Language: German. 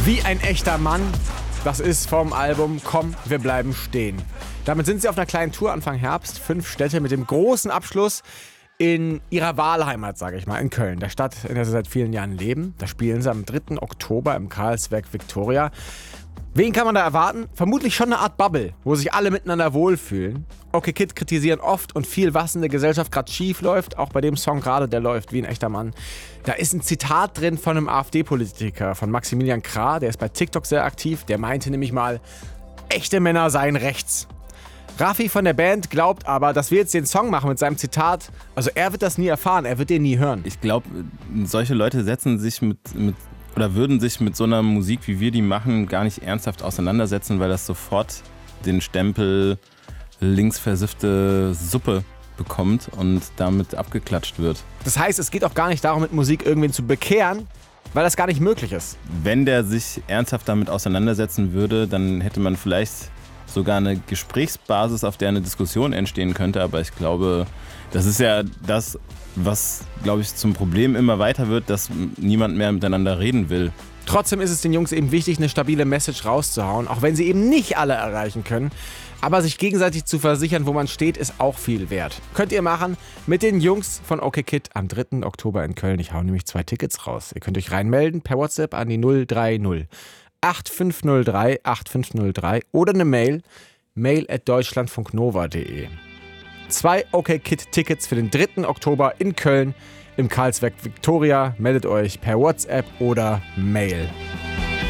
Wie ein echter Mann. Das ist vom Album Komm, wir bleiben stehen. Damit sind sie auf einer kleinen Tour Anfang Herbst. 5 Städte mit dem großen Abschluss in ihrer Wahlheimat, sage ich mal, in Köln. Der Stadt, in der sie seit vielen Jahren leben. Da spielen sie am 3. Oktober im Karlswerk Victoria. Wen kann man da erwarten? Vermutlich schon eine Art Bubble, wo sich alle miteinander wohlfühlen. OK Kid kritisieren oft und viel, was in der Gesellschaft gerade schief läuft. Auch bei dem Song gerade, der läuft wie ein echter Mann. Da ist ein Zitat drin von einem AfD-Politiker, von Maximilian Krah. Der ist bei TikTok sehr aktiv. Der meinte nämlich mal, echte Männer seien rechts. Raffi von der Band glaubt aber, dass wir jetzt den Song machen mit seinem Zitat. Also er wird das nie erfahren, er wird den nie hören. Ich glaube, solche Leute setzen sich oder würden sich mit so einer Musik, wie wir die machen, gar nicht ernsthaft auseinandersetzen, weil das sofort den Stempel linksversiffte Suppe bekommt und damit abgeklatscht wird. Das heißt, es geht auch gar nicht darum, mit Musik irgendwen zu bekehren, weil das gar nicht möglich ist. Wenn der sich ernsthaft damit auseinandersetzen würde, dann hätte man vielleicht sogar eine Gesprächsbasis, auf der eine Diskussion entstehen könnte. Aber ich glaube, das ist ja das, was, glaube ich, zum Problem immer weiter wird, dass niemand mehr miteinander reden will. Trotzdem ist es den Jungs eben wichtig, eine stabile Message rauszuhauen, auch wenn sie eben nicht alle erreichen können. Aber sich gegenseitig zu versichern, wo man steht, ist auch viel wert. Könnt ihr machen mit den Jungs von OK Kid am 3. Oktober in Köln. Ich hau nämlich 2 Tickets raus. Ihr könnt euch reinmelden per WhatsApp an die 030 8503 8503 oder eine mail@deutschlandfunknova.de. 2 OK Kid Tickets für den 3. Oktober in Köln im Karlswerk Victoria. Meldet euch per WhatsApp oder Mail.